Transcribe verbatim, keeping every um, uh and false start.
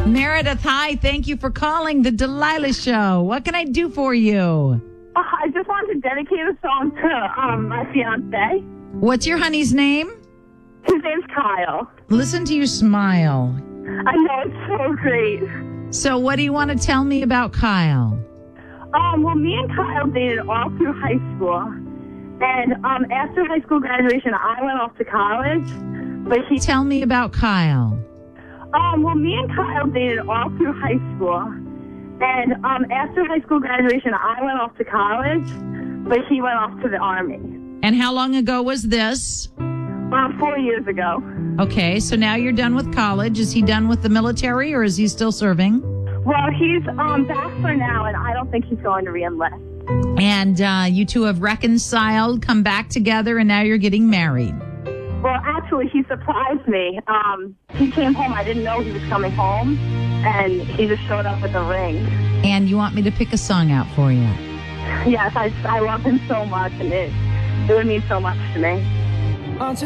Meredith, hi. Thank you for calling the Delilah Show. What can I do for you? Uh, I just wanted to dedicate a song to um, my fiance. What's your honey's name? His name's Kyle. Listen to you smile. I know, it's so great. So what do you want to tell me about Kyle? Um, well, me and Kyle dated all through high school. And um, after high school graduation, I went off to college. But he... Tell me about Kyle. Um, well, me and Kyle dated all through high school. And um, after high school graduation, I went off to college. But he went off to the Army. And how long ago was this? Um, four years ago. Okay, so now you're done with college. Is he done with the military or is he still serving? Well, he's um, back for now, and I don't think he's going to re-enlist. And uh, you two have reconciled, come back together, and now you're getting married. Well, actually, he surprised me. Um, he came home. I didn't know he was coming home, and he just showed up with a ring. And you want me to pick a song out for you? Yes, I, I love him so much, and it, it would mean so much to me.